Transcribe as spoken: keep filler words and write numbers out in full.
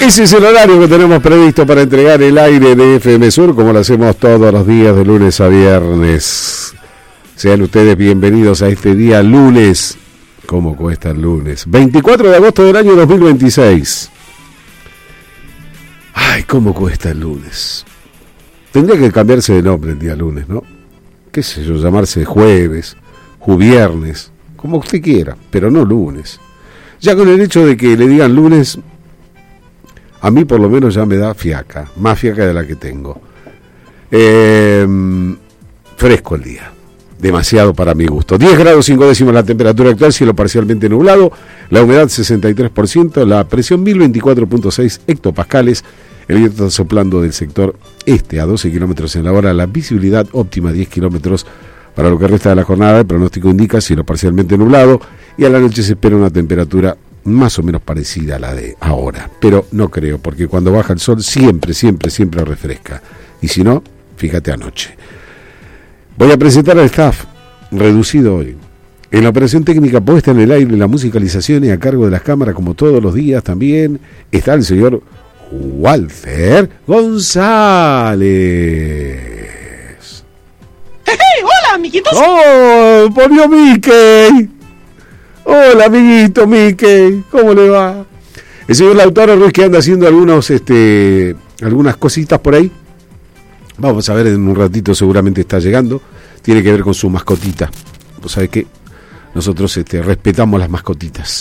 Ese es el horario que tenemos previsto para entregar el aire de F M Sur, como lo hacemos todos los días de lunes a viernes. Sean ustedes bienvenidos a este día lunes. ¿Cómo cuesta el lunes? veinticuatro de agosto del año dos mil veintiséis. Ay, ¿cómo cuesta el lunes? Tendría que cambiarse de nombre el día lunes, ¿no? Qué sé yo, llamarse jueves, juviernes, como usted quiera, pero no lunes. Ya con el hecho de que le digan lunes, a mí por lo menos ya me da fiaca, más fiaca de la que tengo. Eh, fresco el día, demasiado para mi gusto. diez grados cinco décimas la temperatura actual, cielo parcialmente nublado, la humedad sesenta y tres por ciento, la presión mil veinticuatro punto seis hectopascales, el viento está soplando del sector este a doce kilómetros en la hora, la visibilidad óptima diez kilómetros para lo que resta de la jornada. El pronóstico indica cielo parcialmente nublado y a la noche se espera una temperatura más o menos parecida a la de ahora, pero no creo, porque cuando baja el sol siempre, siempre, siempre refresca, y si no, fíjate anoche. Voy a presentar al staff reducido hoy. En la operación técnica puesta en el aire, la musicalización y a cargo de las cámaras, como todos los días también, está el señor Walter González. Hey, hey, hola, amiguitos. ¡Oh, volvió Mickey! Hola, amiguito Mickey, ¿cómo le va? El señor Lautaro Ruiz, que anda haciendo algunos, este, algunas cositas por ahí. Vamos a ver en un ratito, seguramente está llegando. Tiene que ver con su mascotita. ¿Vos sabés qué? Nosotros este, respetamos las mascotitas.